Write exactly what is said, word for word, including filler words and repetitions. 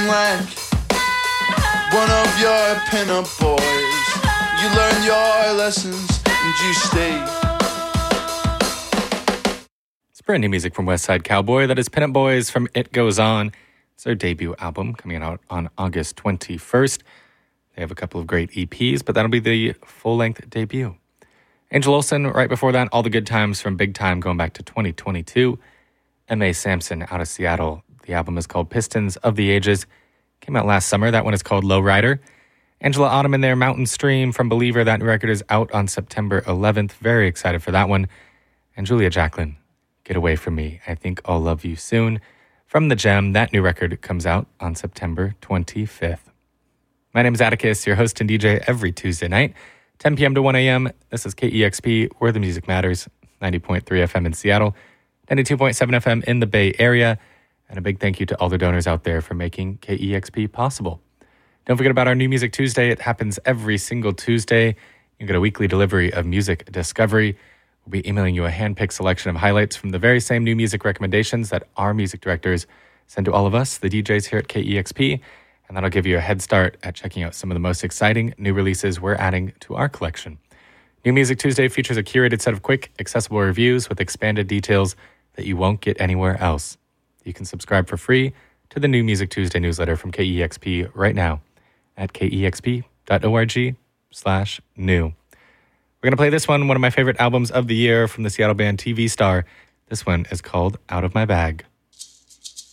like one of your pinup boys. You learn your lessons and you stay. It's brand new music from West Side Cowboy. That is Pinup Boys from It Goes On. It's their debut album coming out on August twenty-first. They have a couple of great E Ps, but that'll be the full-length debut. Angel Olsen, right before that, All the Good Times from Big Time going back to twenty twenty-two. M A Sampson out of Seattle. The album is called Pistons of the Ages. Came out last summer. That one is called Lowrider. Angela Autumn in there, Mountain Stream from Believer. That new record is out on September eleventh. Very excited for that one. And Julia Jacklin, Get Away From Me. I Think I'll Love You Soon. From The Gem, that new record comes out on September twenty-fifth. My name is Atticus, your host and D J every Tuesday night, ten p.m. to one a.m. This is K E X P, where the music matters, ninety point three F M in Seattle, ninety-two point seven F M in the Bay Area. And a big thank you to all the donors out there for making K E X P possible. Don't forget about our New Music Tuesday. It happens every single Tuesday. You get a weekly delivery of music discovery. We'll be emailing you a hand-picked selection of highlights from the very same new music recommendations that our music directors send to all of us, the D Js here at K E X P. And that'll give you a head start at checking out some of the most exciting new releases we're adding to our collection. New Music Tuesday features a curated set of quick, accessible reviews with expanded details that you won't get anywhere else. You can subscribe for free to the New Music Tuesday newsletter from K E X P right now at kexp.org slash new. We're going to play this one, one of my favorite albums of the year from the Seattle band T V Star. This one is called Out of My Bag.